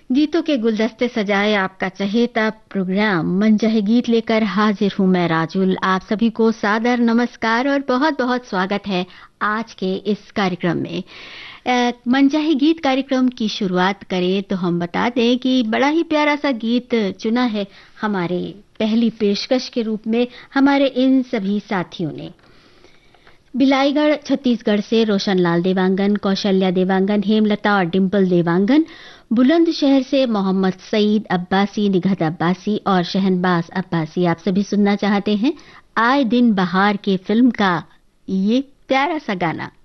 गीतों के गुलदस्ते सजाए आपका चहेता प्रोग्राम मन चाहे गीत लेकर हाजिर हूं मैं राजुल। आप सभी को सादर नमस्कार और बहुत बहुत स्वागत है आज के इस कार्यक्रम में। मन चाहे गीत कार्यक्रम की शुरुआत करें तो हम बता दें कि बड़ा ही प्यारा सा गीत चुना है हमारे पहली पेशकश के रूप में हमारे इन सभी साथियों ने। बिलाईगढ़ छत्तीसगढ़ से रोशनलाल देवांगन, कौशल्या देवांगन, हेमलता और डिंपल देवांगन, बुलंदशहर से मोहम्मद सईद अब्बासी, निघत अब्बासी और शहनबाज अब्बासी आप सभी सुनना चाहते हैं आए दिन बहार के फिल्म का ये प्यारा सा गाना।